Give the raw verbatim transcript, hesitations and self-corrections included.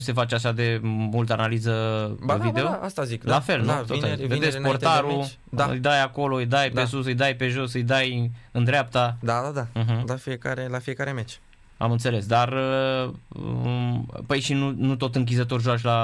se face așa de multă analiză Ba, video? Da, ba, da, asta zic. La da, fel, da, nu? Tot vineri, aici. vineri Vedeți înainte de portarul, meci, da. îi dai acolo, îi dai Da. pe sus, îi dai pe jos, îi dai în dreapta. Da, da, da. Uh-huh. La fiecare, la fiecare meci. Am înțeles, dar uh, păi și nu, nu tot închizător joci la